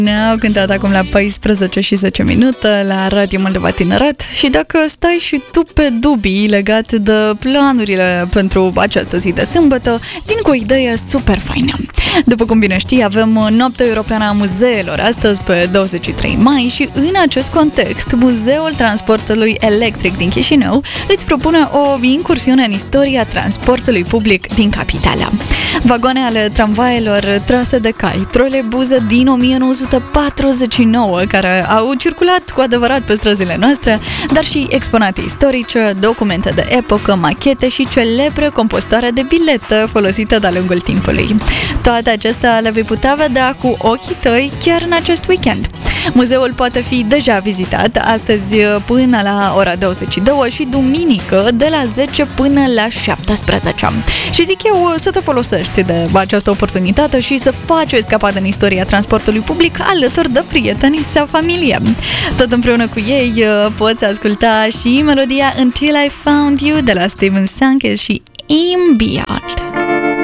Ne-au cântat acum la 14 și 10 minute la Radio Moldova Tineret și dacă stai și tu pe dubii legat de planurile pentru această zi de sâmbătă, vin cu o idee super faină. După cum bine știi, avem Noaptea Europeană a Muzeelor astăzi pe 23 mai și în acest context, Muzeul Transportului Electric din Chișinău îți propune o incursiune în istoria transportului public din capitală. Vagoane ale tramvaielor trase de cai, trolebuze din 1949 care au circulat cu adevărat pe străzile noastre, dar și exponate istorice, documente de epocă, machete și celebre compostoare de bilete folosite de-a lungul timpului. Toate acestea le vei putea vedea cu ochii tăi chiar în acest weekend. Muzeul poate fi deja vizitat astăzi până la ora 22 și duminică de la 10 până la 17. Și zic eu să te folosești de această oportunitate și să faci o escapadă în istoria transportului public alături de prieteni sau familie. Tot împreună cu ei poți asculta și melodia Until I Found You de la Steven Sanchez și In Beyond.